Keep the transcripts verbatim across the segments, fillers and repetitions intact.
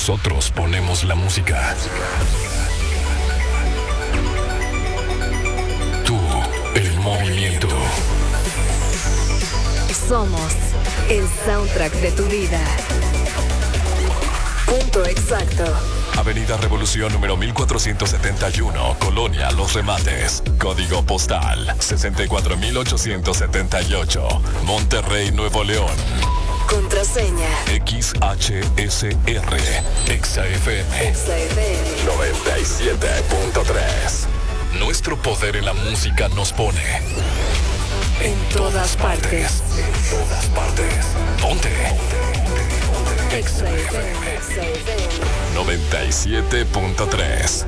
Nosotros ponemos la música. Tú, el movimiento. Somos el soundtrack de tu vida. Punto exacto. Avenida Revolución número mil cuatrocientos setenta y uno, Colonia Los Remates. Código postal sesenta y cuatro mil ochocientos setenta y ocho, Monterrey, Nuevo León. Contraseña X H S R, Exa F M Exa F M noventa y siete punto tres. Nuestro poder en la música nos pone en todas partes. En todas partes. Ponte. Exa F M, Exa F M noventa y siete punto tres.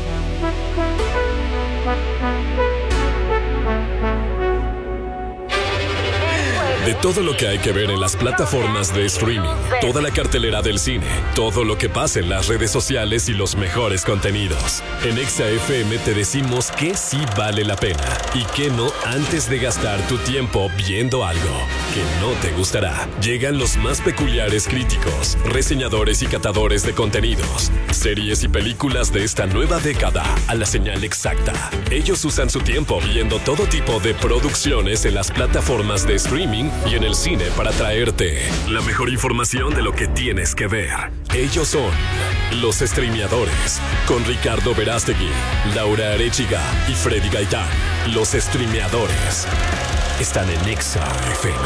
De todo lo que hay que ver en las plataformas de streaming, toda la cartelera del cine, todo lo que pasa en las redes sociales y los mejores contenidos. En Exa F M te decimos que sí vale la pena y que no antes de gastar tu tiempo viendo algo que no te gustará. Llegan los más peculiares críticos, reseñadores y catadores de contenidos, series y películas de esta nueva década a la señal exacta. Ellos usan su tiempo viendo todo tipo de producciones en las plataformas de streaming y en el cine para traerte la mejor información de lo que tienes que ver. Ellos son los streameadores, con Ricardo Verástegui, Laura Arechiga y Freddy Gaitán. Los streameadores están en Exa F M.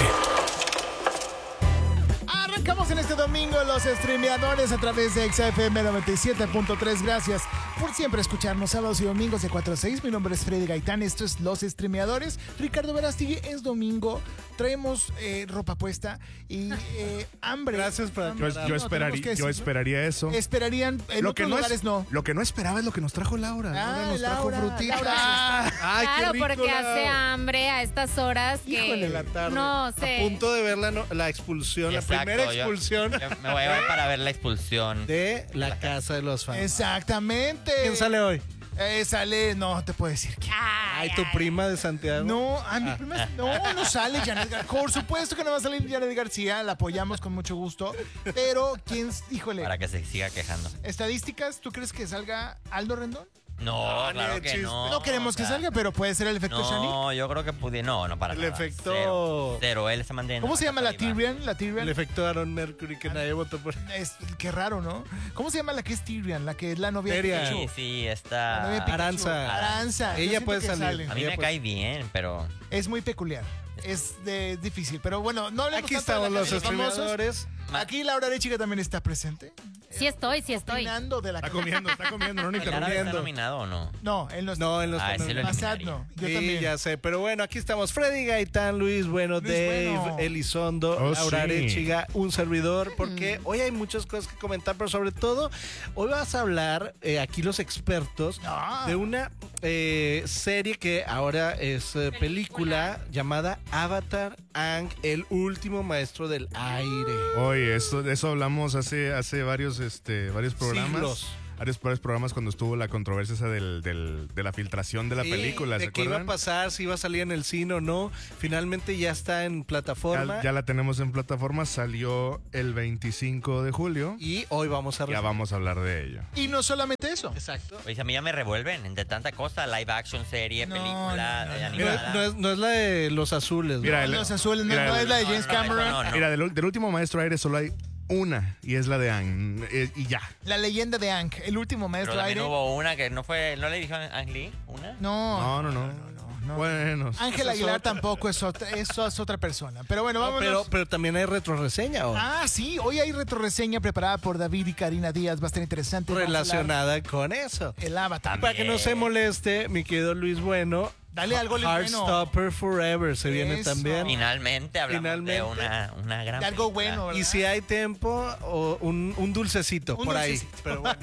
Arrancamos en este domingo los streameadores a través de Exa F M noventa y siete punto tres. Gracias por siempre escucharnos sábados y domingos de cuatro a seis. Mi nombre es Freddy Gaitán, esto es Los Streameadores. Ricardo Verástegui, es domingo, traemos eh, ropa puesta y eh, hambre. Gracias, para, hambre. yo, yo, No, esperaría, tenemos que yo decirlo. esperaría eso. Esperarían, en lo otros que no lugares es, no. Lo que no esperaba es lo que nos trajo Laura. Ah, Laura nos Laura, trajo frutitas. Laura. Ay, Claro, qué rico, porque Laura. hace hambre a estas horas que Híjole, la tarde. no sé. A punto de ver la, no- la expulsión, Exacto, la primera yo- expulsión yo me voy a ver para ver la expulsión. de la casa de los fans. Exactamente. ¿Quién sale hoy? Eh, sale, no te puedo decir quién. Ay, tu prima de Santiago. No, a mi prima, no, no sale Janet García. Por supuesto que no va a salir Janet García, la apoyamos con mucho gusto. Pero, ¿quién? Híjole. Para que se siga quejando. ¿Estadísticas? ¿Tú crees que salga Aldo Rendón? No, No, claro ni de que chiste. no. No queremos o sea, que salga, pero puede ser el efecto Shani. No, yo creo que pudiera. No, no para El nada. efecto- Cero. Cero, él se mantiene. ¿Cómo se llama la Ahí va. Tyrion? La Tyrion. El efecto Aaron Mercury que nadie votó por. Es, qué raro, ¿no? ¿Cómo se llama la que es Tyrion? La que es la novia de Teria. Pikachu. Sí, sí, La novia de está. Pikachu. Aranza. Aranza. Yo Ella siento puede que salir. sale. A mí Ella me pues- cae bien, pero. Es muy peculiar. Es de, difícil. Pero bueno, no hablemos Aquí tanto de estamos la los casa de famosos. streameadores. Aquí Laura Arechiga también está presente. Sí estoy, sí estoy. Opinando de la Está comiendo, está comiendo, no ni ¿El árabe está interrumpiendo. nominado o no? No, él no está. No, él no Ah, está. ese lo Assad eliminaría. no. Yo Sí, también. ya sé, pero bueno, aquí estamos Freddy Gaitán, Luis Bueno, Luis Dave, Bueno. Elizondo, Oh, Laura sí. Arechiga, un servidor, porque hoy hay muchas cosas que comentar, pero sobre todo, hoy vas a hablar, eh, aquí los expertos, Ah. de una eh, serie que ahora es eh, película llamada Avatar Aang, el último maestro del aire. Oye, esto, de eso hablamos hace, hace varios, este, varios programas. Siglos. Varios, varios programas cuando estuvo la controversia esa del, del- de la filtración de la Sí, película, ¿se de qué iba a acuerdan? pasar, si iba a salir en el cine o no. Finalmente ya está en plataforma. Ya, ya la tenemos en plataforma, salió el veinticinco de julio. Y hoy vamos a Ya vamos a hablar de ello. Y no solamente eso. Exacto. Oye, a mí ya me revuelven de tanta cosa. Live action, serie, No, película, no, no, eh, no. animada. Mira, no, es, no es la de los azules. Mira, ¿no? el- Los azules, no, mira, no el- es la de James no, no, Cameron. no, no. Mira, del, del último maestro aire solo hay una, y es la de Aang, eh, y ya. La leyenda de Aang, el último Pero maestro también aire. hubo una que no fue. ¿No le dijo a Ang Lee? ¿Una? No, No, no, no. no. Bueno, Ángel Esa es Aguilar otra. tampoco es otra, eso es otra persona. Pero bueno, No, vámonos. pero, pero también hay retroreseña hoy, Ah, sí, hoy hay retroreseña preparada por David y Karina Díaz, va a estar interesante. Vamos a hablar relacionada con eso. El Avatar. Para que no se moleste, mi querido Luis Bueno, Dale algo, Luis Bueno. Heartstopper Forever se viene Eso. también. Finalmente hablamos Finalmente. de una, una gran. De algo película. bueno, ¿verdad? Y si hay tiempo, o un, un dulcecito Un por dulcecito. ahí. Pero bueno.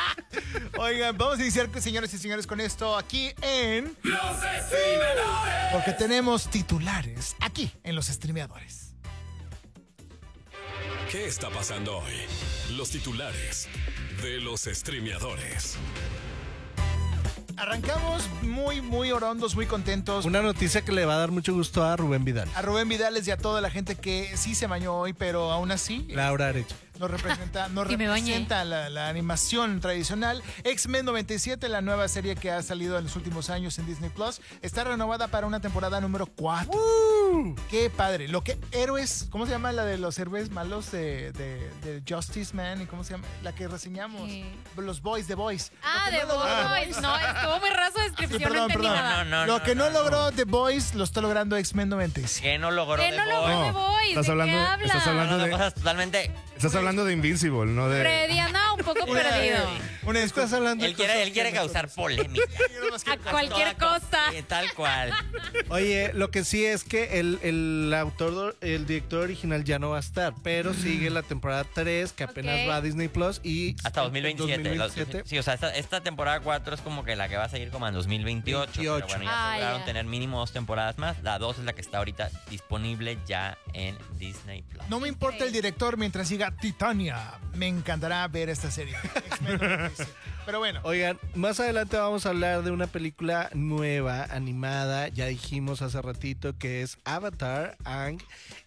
Oigan, vamos a iniciar, señores y señores, con esto aquí en Los Streameadores. Porque tenemos titulares aquí en Los Streameadores. ¿Qué está pasando hoy? Los titulares de los streameadores. Arrancamos muy, muy orondos, muy contentos. Una noticia que le va a dar mucho gusto a Rubén Vidal. A Rubén Vidales y a toda la gente que sí se bañó hoy, pero aún así. Laura Arechiga. nos representa, nos Y me bañé. representa la, la animación tradicional. X-Men noventa y siete, la nueva serie que ha salido en los últimos años en Disney Plus, está renovada para una temporada número cuatro. Uh. ¡Qué padre! Lo que héroes, ¿cómo se llama la de los héroes malos de, de, de Justice Man? ¿Y cómo se llama? La que reseñamos. Sí. Los Boys, The Boys. Ah, Lo que de no logró The Boys. No, estuvo muy raso descripción, Perdón, no entendí perdón. nada. No, no, Lo no, que no, no, logró no. The Boys lo está logrando X-Men noventa y siete. ¿Qué no logró ¿Qué de no logró Boys? de Boys? estás ¿De hablando- qué habla? estás hablando- Hablando de de- cosas totalmente... Estás hablando de Invincible, no de... Freddy anda un poco perdido. Una Estás hablando de Él quiere, cosas él quiere que causar polémica. A cualquier Toda co- cosa. Sí, tal cual. Oye, lo que sí es que el, el autor, el director original ya no va a estar, pero sigue la temporada tres, que apenas Ok. va a Disney Plus y... Hasta dos mil veintisiete. dos mil Los- veintisiete. sí, o sea, esta, esta temporada cuatro es como que la que va a seguir como en dos mil veintiocho. Pero veintiocho. bueno, ya Ah, lograron ya. tener mínimo dos temporadas más. La dos es la que está ahorita disponible ya en Disney Plus. No me importa el director mientras siga Titania. Me encantará ver esta serie. X-Men noventa y siete. Pero bueno. Oigan, más adelante vamos a hablar de una película nueva, animada, ya dijimos hace ratito que es Avatar, Aang,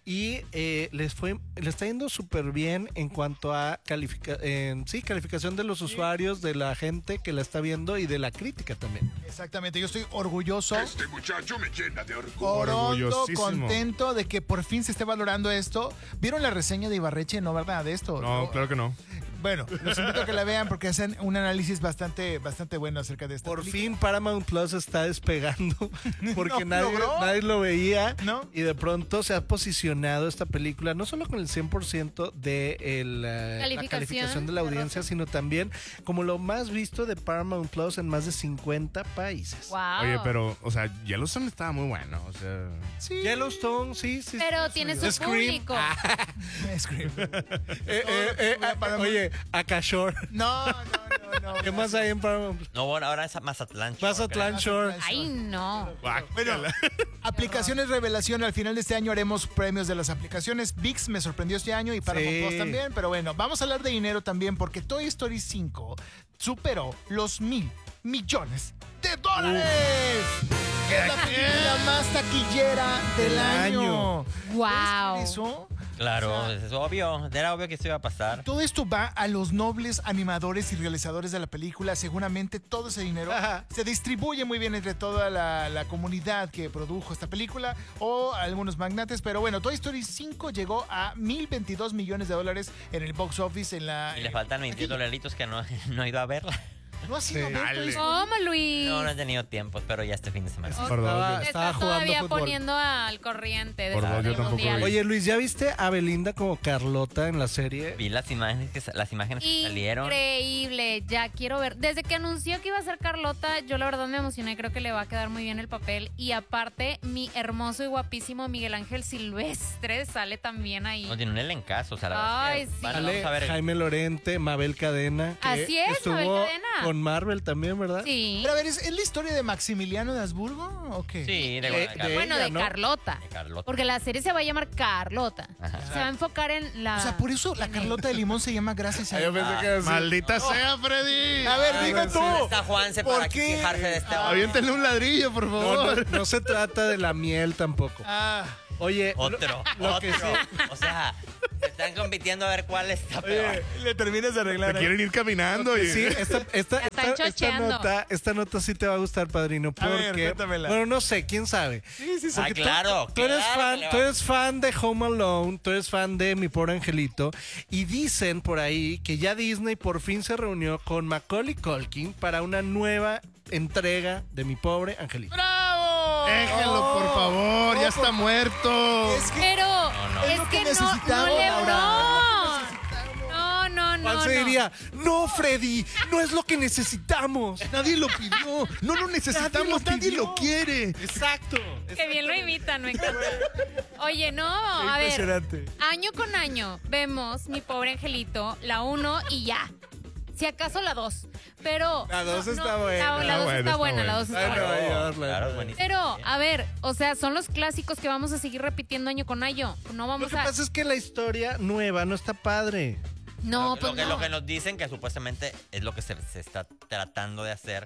y eh, les fue, le está yendo súper bien en cuanto a califica, en, sí, calificación de los usuarios, de la gente que la está viendo y de la crítica también. Exactamente, yo estoy orgulloso, Este muchacho me llena de orgullo. orondo, Orgullosísimo. contento de que por fin se esté valorando esto. ¿Vieron la reseña de Ibarreche? No, ¿verdad? De esto. No, claro que no. Bueno, los invito a que la vean porque hacen un análisis bastante, bastante bueno acerca de esta Por película. fin Paramount Plus está despegando porque No, nadie, ¿logró? nadie lo veía ¿No? y de pronto se ha posicionado esta película no solo con el cien por ciento de el, eh, la Calificación, calificación de la audiencia, sino también como lo más visto de Paramount Plus en más de cincuenta países. Wow. Oye, pero, o sea, Yellowstone estaba muy bueno, o sea... Sí. Yellowstone, sí, sí. Pero sí, tiene sí. su Scream. público. Scream. Eh, eh, eh, ah, Paramount. oye, Akashore. No, no, no, no. ¿Qué más hay en Paramount Plus? No, bueno, ahora es Mazatlán. Shore, Mazatlán creo. Shore. Ay, no. Bueno, aplicaciones revelación. Al final de este año haremos premios de las aplicaciones. ViX me sorprendió este año y Paramount Sí. Plus también. Pero bueno, vamos a hablar de dinero también porque Toy Story cinco superó los mil millones de dólares. Es la película más taquillera del, Del año. año. Wow. Eso. Claro, O sea, es obvio. Era obvio que esto iba a pasar. Todo esto va a los nobles animadores y realizadores de la película. Seguramente todo ese dinero Ajá. se distribuye muy bien entre toda la, la comunidad que produjo esta película o algunos magnates. Pero bueno, Toy Story cinco llegó a mil veintidós millones de dólares en el box office. En la, Y le faltan veintidós dolaritos que no, no he ido a verla. No ha sido Sí. ver Toy Dale. Story. ¿Cómo, Luis? No, no he tenido tiempo, pero ya este fin de semana. Por dos, Estaba, yo- Te estaba estás jugando todavía fútbol. poniendo al corriente de Por dos, yo del tampoco mundial. vi. Oye, Luis, ¿ya viste a Belinda como Carlota en la serie? Vi las imágenes que, sa- las imágenes que salieron. Increíble, ya quiero ver. Desde que anunció que iba a ser Carlota, yo la verdad me emocioné, creo que le va a quedar muy bien el papel. Y aparte, mi hermoso y guapísimo Miguel Ángel Silvestre sale también ahí. No, tiene un elencazo, o sea, la verdad Ay, es que sí. van- Sale vamos a ver. Jaime Lorente, Mabel Cadena. Que Así es, estuvo Mabel Cadena. con Marvel también, ¿verdad? Sí. Pero a ver, ¿es, es la historia de Maximiliano de Habsburgo o qué? Sí, de, De- Guadalajara. de- Bueno, ella, de ¿no? Carlota. De Carlota. Porque la serie se va a llamar Carlota. Ajá. Se va a enfocar en la. O sea, por eso la Carlota de Limón se llama Gracias a Yo Dios. pensé que era así. ¡Maldita sea, Freddy! A ver, dime tú. Está Juanse ¿Por para qué? quejarse de este hombre. Aviéntenle un ladrillo, por No, favor. no, no se trata de la miel tampoco. Ah, Oye, lo- Otro, lo otro. que sí- O sea, están compitiendo a ver cuál está peor. le terminas de arreglar. Se ahí. quieren ir caminando y... Sí, esta, esta, Ya están esta- esta chocheando. nota, esta nota sí te va a gustar, padrino, A ver, porque, cuéntamela. bueno, no sé, quién sabe. Sí, sí, sí. Ah, Porque tú- claro, Tú, eres claro fan, que le va- tú eres fan de Home Alone, tú eres fan de Mi Pobre Angelito, y dicen por ahí que ya Disney por fin se reunió con Macaulay Culkin para una nueva entrega de Mi Pobre Angelito. ¡Bravo! Déjenlo, por favor, ya está muerto. Es que Pero no. es Es lo que, que no, no necesitamos, le Laura. no. No, no, no. Juan se no. diría, no, Freddy, no es lo que necesitamos. Nadie lo pidió. No lo necesitamos, nadie lo quiere. Exacto. Qué bien lo imitan, me encanta. Oye, no, a ver. impresionante. Año con año vemos Mi Pobre Angelito, la uno y ya. Si acaso la dos. Pero. La dos no, está no, buena. La, la Está dos buena, está está buena, la buena. dos está Ay, buena. no, ay, Dios, la- Claro, es buenísimo. Pero, a ver, o sea, son los clásicos que vamos a seguir repitiendo año con año. No Lo vamos que a. pasa es que la historia nueva no está padre. No, lo, pues que, no. lo que nos dicen que supuestamente es lo que se, se está tratando de hacer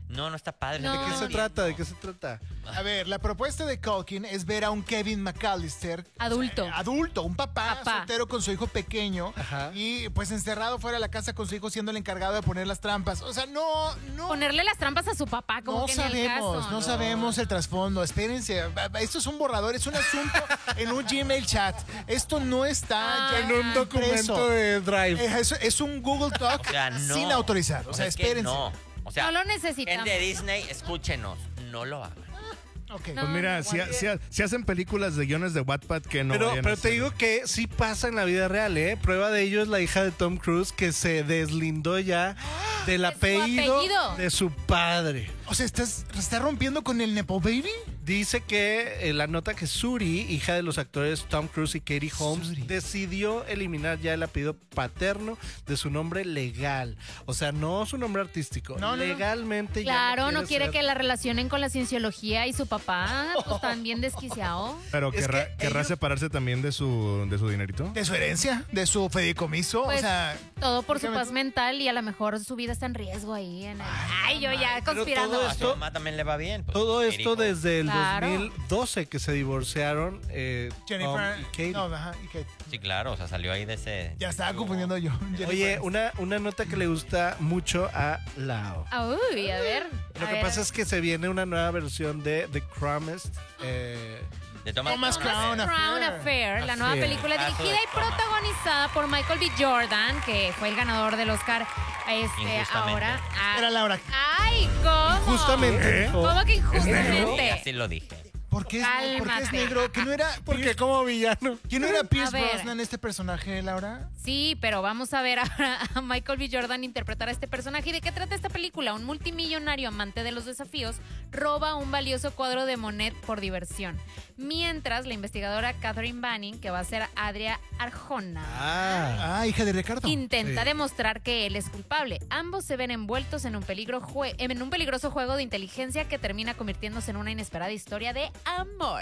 No, no está padre. No. ¿De qué No, se no, trata? ¿De qué se trata? A ver, la propuesta de Culkin es ver a un Kevin McAllister. Adulto. eh, adulto, un papá, Papá. soltero con su hijo pequeño. Ajá. Y pues encerrado fuera de la casa con su hijo siendo el encargado de poner las trampas. O sea, no, no. Ponerle las trampas a su papá, como No que ni el sabemos, caso, no sabemos el trasfondo. Espérense, esto es un borrador, es un asunto en un Gmail chat. Esto no está Ah. ya En un documento impreso. de Drive. Eh, Es, es un Google Doc O sea, no. sin autorizar. O sea, es que espérense. no. O sea, No lo necesitamos. gente de Disney, escúchenos. No lo hagan. Ok. No. Pues mira, si, si, si hacen películas de guiones de Wattpad que no Pero, vayan a pero te hacer. digo que sí pasa en la vida real, ¿eh? Prueba de ello es la hija de Tom Cruise que se deslindó ya del De su apellido, apellido. de su padre. O sea, ¿estás, ¿estás rompiendo con el Nepo Baby? Dice que eh, la nota que Suri, hija de los actores Tom Cruise y Katie Holmes, Suri. decidió eliminar ya el apellido paterno de su nombre legal. O sea, no su nombre artístico. No, no, no. Legalmente ya Claro, no quiere ser- que la relacionen con la cienciología y su papá, pues también desquiciado. Pero Es querrá, que querrá ellos- separarse también de su, de su dinerito. De su herencia, de su fedicomiso. Pues, o sea, todo por su dígame paz tú. mental y a lo mejor su vida está en riesgo ahí. En el... Ay, yo ya Pero conspirando. todo A su esto- mamá también le va bien. pues, Todo esto Erico. desde el Claro. dos mil doce que se divorciaron eh, Jennifer. Tom y Katie. No, ajá, y Kate. Sí, claro, o sea, salió ahí de ese... Ya estaba confundiendo yo. Jennifer. Oye, una, una nota que le gusta mucho a Lao. Uy, a ver. Lo a que ver. pasa es que se viene una nueva versión de The Promised. Eh, De Thomas, Thomas Crown Crown Affair. Affair, la nueva Affair. película Ah, dirigida y protagonizada por Michael B. Jordan, que fue el ganador del Oscar este, Injustamente. ahora. Ah, Era Laura. Ay, ¿cómo? justamente. dijo- ¿Cómo que Sí, injustamente? así lo dije. ¿Por qué, es, ¿Por qué es Cálmate. negro? ¿Que no era, Porque como villano. ¿Que no era Pierce A ver. Brosnan este personaje, Laura? Sí, pero vamos a ver ahora a Michael B. Jordan interpretar a este personaje. ¿Y de qué trata esta película? Un multimillonario amante de los desafíos roba un valioso cuadro de Monet por diversión. Mientras la investigadora Catherine Banning, que va a ser Adria Arjona, Ah. Ah, hija de Ricardo. intenta Sí. demostrar que él es culpable. Ambos se ven envueltos en un, peligro jue- en un peligroso juego de inteligencia que termina convirtiéndose en una inesperada historia de amor.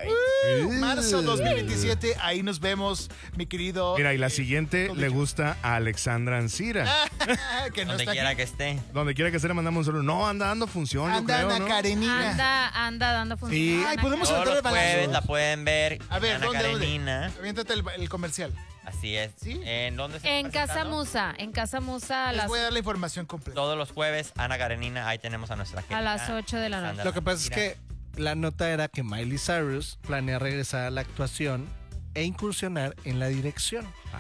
Marzo dos mil veintisiete, ahí nos vemos, mi querido. Mira, y la eh, siguiente Tom le Dicho. gusta a Alexandra Ancira. que no Donde está quiera aquí. que esté. Donde quiera que se le mandamos un saludo. No, anda dando función, yo Anda creo, Ana ¿no? Karenina. Anda, anda dando función. Ay, podemos Todos saltar los el jueves balazo. la pueden ver. A ver, Ana ¿dónde, dónde? Karenina. Aviéntate el, el comercial. Así es. ¿Sí? ¿En dónde se En está Casa presentando? Musa, en Casa Musa a Les las, voy a dar la información completa. Todos los jueves, Ana Karenina, ahí tenemos a nuestra a las ocho de la noche. Lo que pasa es que la nota era que Miley Cyrus planea regresar a la actuación e incursionar en la dirección.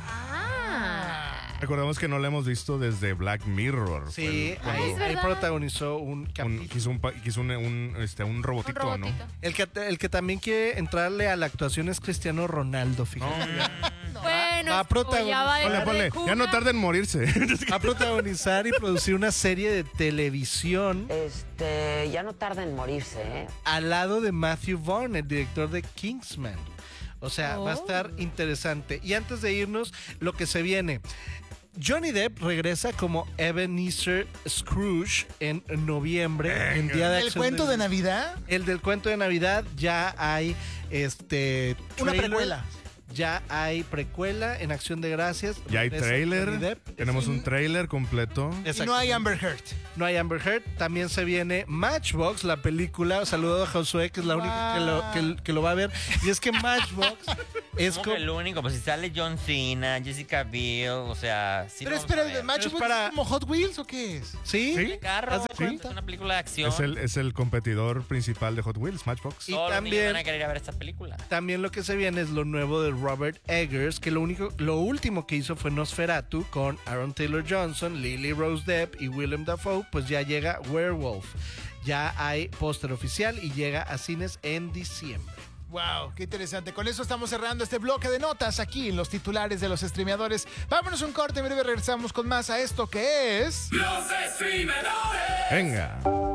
Ah. Recordemos que no la hemos visto desde Black Mirror. Sí, Fue el- ahí, es ahí verdad. protagonizó un un, capítulo. quiso un, pa- quiso un, un, este, un Un robotito, ¿no? robotito. El que, el que también quiere entrarle a la actuación es Cristiano Ronaldo, fíjate. Bueno, Va a esto protagonizar. ya va a Ponle, dejar de ponle. Ya no jugar. tarda en morirse. Va a protagonizar y producir una serie de televisión Este, ya no tarda en morirse, ¿eh? al lado de Matthew Vaughn, el director de Kingsman. O sea, va a estar Oh. interesante. Y antes de irnos, lo que se viene. Johnny Depp regresa como Ebenezer Scrooge en noviembre, en Día de ¿El Acción cuento de Navidad? El del cuento de Navidad ya hay este Una trailer, precuela. Ya hay precuela en Acción de Gracias. Ya hay Regresa Johnny trailer. Depp. Tenemos un trailer completo. Y no hay Amber Heard. No hay Amber Heard. También se viene Matchbox, la película. Saludado a Josué, que es la única que lo, que, que lo va a ver. Y es que Matchbox es ¿Cómo como... que el único? Pues si sale John Cena, Jessica Biel, o sea... Sí Pero lo vamos espera, a ver. ¿el Matchbox Pero es para- es como Hot Wheels o qué es? ¿Sí? ¿Sí? De carro, ¿Haz de es cuenta? una película de acción. Es el, es el competidor principal de Hot Wheels, Matchbox. Y Todos los niños también- van a querer ir a ver esta película. También lo que se viene es lo nuevo de Robert Eggers, que lo único, lo último que hizo fue Nosferatu con Aaron Taylor Johnson, Lily Rose Depp y Willem Dafoe, pues ya llega Werewolf. Ya hay póster oficial y llega a cines en diciembre. Wow, qué interesante. Con eso estamos cerrando este bloque de notas aquí en los titulares de los streameadores. Vámonos un corte, en breve regresamos con más a esto que es... Venga.